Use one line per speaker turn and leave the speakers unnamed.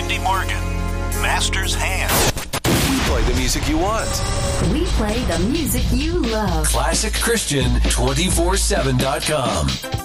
Cindy Morgan, Master's Hand.
We play the music you want.
We play the music you love.
ClassicChristian247.com.